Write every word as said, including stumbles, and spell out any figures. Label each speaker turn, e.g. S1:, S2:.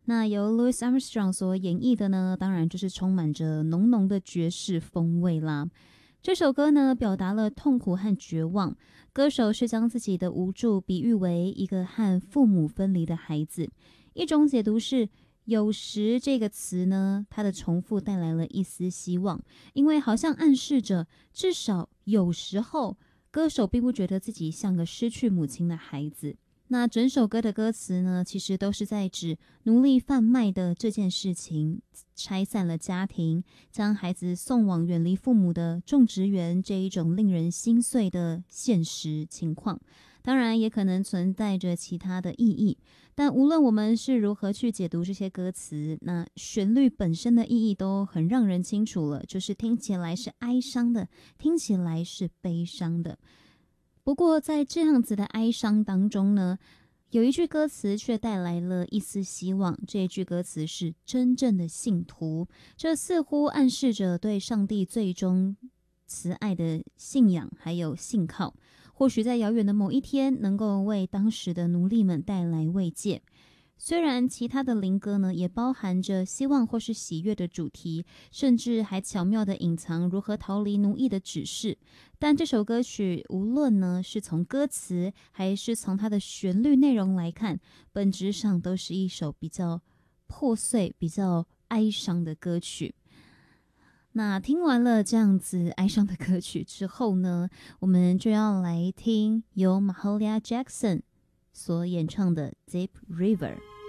S1: 那由 Louis Armstrong 所演绎的呢，当然就是充满着浓浓的爵士风味啦。这首歌呢，表达了痛苦和绝望。歌手是将自己的无助比喻为一个和父母分离的孩子。一种解读是，有时这个词呢，它的重复带来了一丝希望，因为好像暗示着，至少有时候，歌手并不觉得自己像个失去母亲的孩子。那整首歌的歌词呢，其实都是在指奴隶贩卖的这件事情，拆散了家庭，将孩子送往远离父母的种植园，这一种令人心碎的现实情况。当然也可能存在着其他的意义，但无论我们是如何去解读这些歌词，那旋律本身的意义都很让人清楚了，就是听起来是哀伤的，听起来是悲伤的。不过在这样子的哀伤当中呢，有一句歌词却带来了一丝希望，这一句歌词是真正的信徒，这似乎暗示着对上帝最终慈爱的信仰还有信靠，或许在遥远的某一天能够为当时的奴隶们带来慰藉。虽然其他的灵歌呢也包含着希望或是喜悦的主题，甚至还巧妙地隐藏如何逃离奴役的指示，但这首歌曲无论呢是从歌词还是从它的旋律内容来看，本质上都是一首比较破碎比较哀伤的歌曲。那听完了这样子哀伤的歌曲之后呢，我们就要来听由 Mahalia Jackson 所演唱的 Deep River。